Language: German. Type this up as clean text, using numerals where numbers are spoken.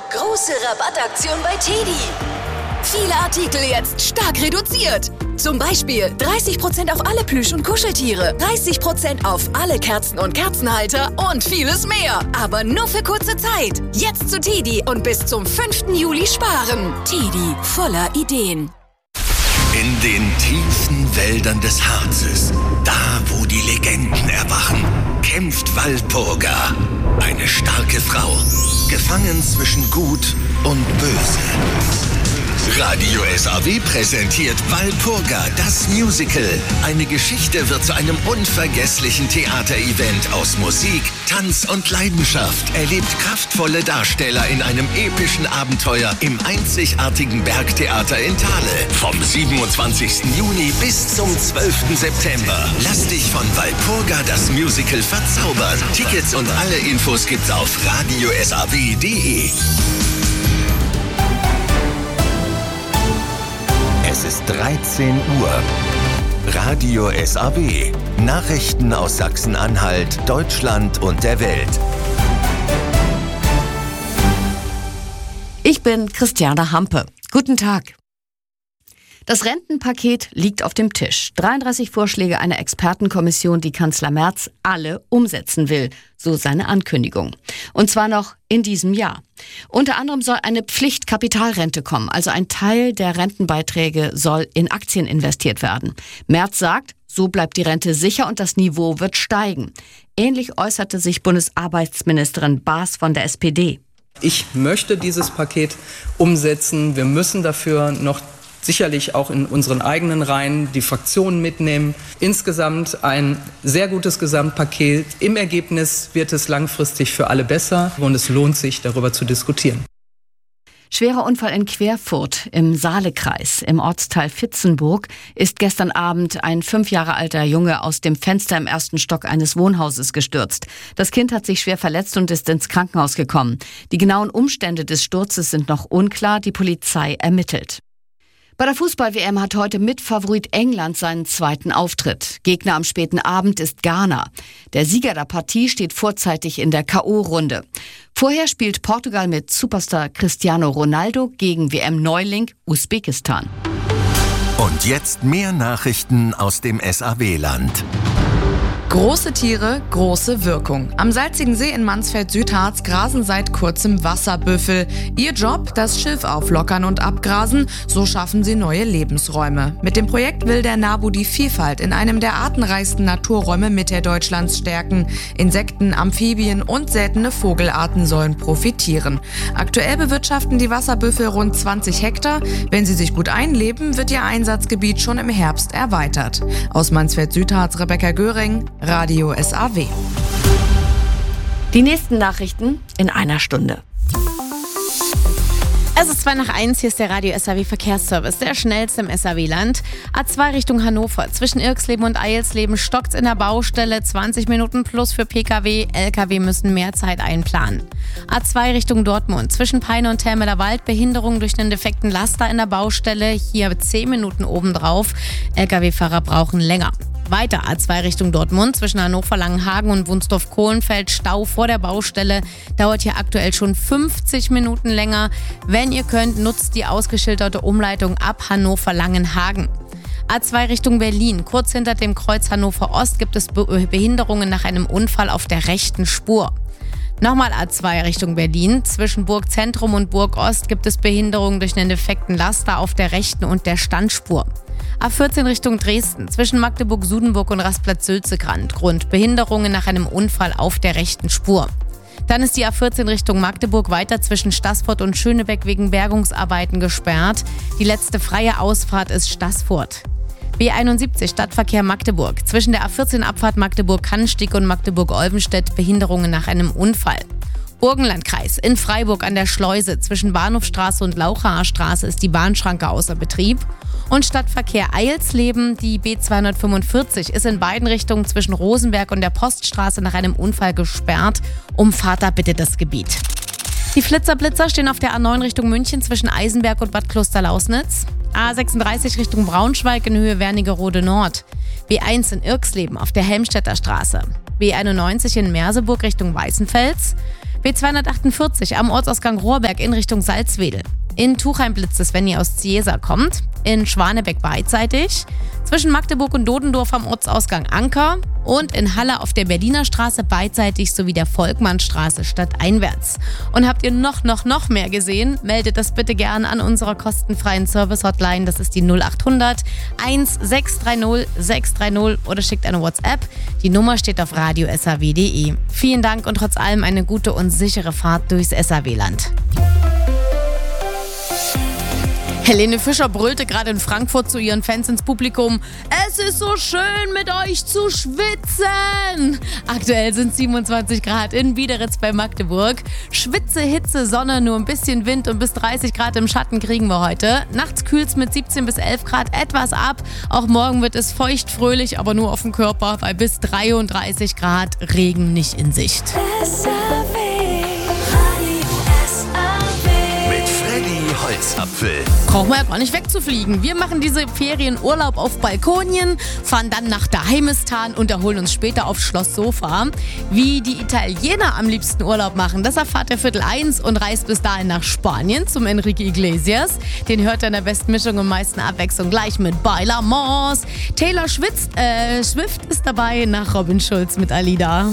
Große Rabattaktion bei TEDi. Viele Artikel jetzt stark reduziert. Zum Beispiel 30% auf alle Plüsch- und Kuscheltiere, 30% auf alle Kerzen und Kerzenhalter und vieles mehr. Aber nur für kurze Zeit. Jetzt zu TEDi und bis zum 5. Juli sparen. TEDi, voller Ideen. In den tiefen Wäldern des Harzes, da wo die Legenden erwachen, kämpft Walpurga, eine starke Frau, gefangen zwischen Gut und Böse. Radio SAW präsentiert Walpurga, das Musical. Eine Geschichte wird zu einem unvergesslichen Theaterevent aus Musik, Tanz und Leidenschaft. Erlebt kraftvolle Darsteller in einem epischen Abenteuer im einzigartigen Bergtheater in Thale. Vom 27. Juni bis zum 12. September. Lass dich von Walpurga, das Musical, verzaubern. Tickets und alle Infos gibt's auf radiosaw.de. Es ist 13 Uhr. Radio SAW. Nachrichten aus Sachsen-Anhalt, Deutschland und der Welt. Ich bin Christiane Hampe. Guten Tag. Das Rentenpaket liegt auf dem Tisch. 33 Vorschläge einer Expertenkommission, die Kanzler Merz alle umsetzen will, so seine Ankündigung. Und zwar noch in diesem Jahr. Unter anderem soll eine Pflichtkapitalrente kommen, also ein Teil der Rentenbeiträge soll in Aktien investiert werden. Merz sagt, so bleibt die Rente sicher und das Niveau wird steigen. Ähnlich äußerte sich Bundesarbeitsministerin Baas von der SPD. Ich möchte dieses Paket umsetzen. Wir müssen dafür noch sicherlich auch in unseren eigenen Reihen die Fraktionen mitnehmen. Insgesamt ein sehr gutes Gesamtpaket. Im Ergebnis wird es langfristig für alle besser und es lohnt sich, darüber zu diskutieren. Schwerer Unfall in Querfurt im Saalekreis. Im Ortsteil Vitzenburg ist gestern Abend ein 5 Jahre alter Junge aus dem Fenster im 1. Stock eines Wohnhauses gestürzt. Das Kind hat sich schwer verletzt und ist ins Krankenhaus gekommen. Die genauen Umstände des Sturzes sind noch unklar. Die Polizei ermittelt. Bei der Fußball-WM hat heute Mitfavorit England seinen zweiten Auftritt. Gegner am späten Abend ist Ghana. Der Sieger der Partie steht vorzeitig in der K.O.-Runde. Vorher spielt Portugal mit Superstar Cristiano Ronaldo gegen WM-Neuling Usbekistan. Und jetzt mehr Nachrichten aus dem SAW-Land. Große Tiere, große Wirkung. Am salzigen See in Mansfeld-Südharz grasen seit kurzem Wasserbüffel. Ihr Job, das Schilf auflockern und abgrasen, so schaffen sie neue Lebensräume. Mit dem Projekt will der NABU die Vielfalt in einem der artenreichsten Naturräume Mitteldeutschlands stärken. Insekten, Amphibien und seltene Vogelarten sollen profitieren. Aktuell bewirtschaften die Wasserbüffel rund 20 Hektar. Wenn sie sich gut einleben, wird ihr Einsatzgebiet schon im Herbst erweitert. Aus Mansfeld-Südharz, Rebecca Göring, Radio SAW. Die nächsten Nachrichten in einer Stunde. Es ist 2:01, hier ist der Radio SAW Verkehrsservice, der schnellste im SAW-Land. A2 Richtung Hannover, zwischen Irxleben und Eilsleben stockt's in der Baustelle, 20 Minuten plus für Pkw, Lkw müssen mehr Zeit einplanen. A2 Richtung Dortmund, zwischen Peine und Thermeler Wald, Behinderung durch einen defekten Laster in der Baustelle, hier 10 Minuten obendrauf, Lkw-Fahrer brauchen länger. Weiter A2 Richtung Dortmund, zwischen Hannover-Langenhagen und Wunsdorf-Kohlenfeld, Stau vor der Baustelle, dauert hier aktuell schon 50 Minuten länger. Wenn ihr könnt, nutzt die ausgeschilderte Umleitung ab Hannover-Langenhagen. A2 Richtung Berlin, kurz hinter dem Kreuz Hannover Ost gibt es Behinderungen nach einem Unfall auf der rechten Spur. Nochmal A2 Richtung Berlin, zwischen Burg Zentrum und Burg Ost gibt es Behinderungen durch einen defekten Laster auf der rechten und der Standspur. A14 Richtung Dresden, zwischen Magdeburg-Sudenburg und Rastplatz-Sülzegrand, Grund Behinderungen nach einem Unfall auf der rechten Spur. Dann ist die A14 Richtung Magdeburg weiter zwischen Staßfurt und Schönebeck wegen Bergungsarbeiten gesperrt. Die letzte freie Ausfahrt ist Staßfurt. B71 Stadtverkehr Magdeburg, zwischen der A14 Abfahrt Magdeburg-Kannenstieg und Magdeburg-Olvenstedt Behinderungen nach einem Unfall. Burgenlandkreis, in Freiburg an der Schleuse, zwischen Bahnhofstraße und Lauchaer Straße ist die Bahnschranke außer Betrieb. Und Stadtverkehr Eilsleben, die B245, ist in beiden Richtungen zwischen Rosenberg und der Poststraße nach einem Unfall gesperrt. Umfahrt da bitte das Gebiet. Die Flitzer-Blitzer stehen auf der A9 Richtung München zwischen Eisenberg und Bad Klosterlausnitz. A36 Richtung Braunschweig in Höhe Wernigerode Nord. B1 in Irxleben auf der Helmstedter Straße. B91 in Merseburg Richtung Weißenfels. B248 am Ortsausgang Rohrberg in Richtung Salzwedel. In Tuchheim blitzt es, wenn ihr aus Ziesa kommt. In Schwanebeck beidseitig. Zwischen Magdeburg und Dodendorf am Ortsausgang Anker. Und in Halle auf der Berliner Straße beidseitig sowie der Volkmannstraße stadteinwärts. Und habt ihr noch mehr gesehen? Meldet das bitte gerne an unserer kostenfreien Service-Hotline. Das ist die 0800 1630 630 oder schickt eine WhatsApp. Die Nummer steht auf radio.saw.de. Vielen Dank und trotz allem eine gute und sichere Fahrt durchs SAW-Land. Helene Fischer brüllte gerade in Frankfurt zu ihren Fans ins Publikum: Es ist so schön, mit euch zu schwitzen. Aktuell sind 27 Grad in Biederitz bei Magdeburg. Schwitze, Hitze, Sonne, nur ein bisschen Wind und bis 30 Grad im Schatten kriegen wir heute. Nachts kühlt's mit 17 bis 11 Grad etwas ab. Auch morgen wird es feucht, fröhlich, aber nur auf dem Körper, weil bis 33 Grad Regen nicht in Sicht. Holzapfel. Brauchen wir ja gar nicht wegzufliegen. Wir machen diese Ferien Urlaub auf Balkonien, fahren dann nach Dahemistan und erholen uns später auf Schloss Sofa. Wie die Italiener am liebsten Urlaub machen, das erfahrt ihr 12:15 und reist bis dahin nach Spanien zum Enrique Iglesias. Den hört ihr in der besten Mischung und meisten Abwechslung gleich mit Bailamos. Taylor Swift ist dabei nach Robin Schulz mit Alida.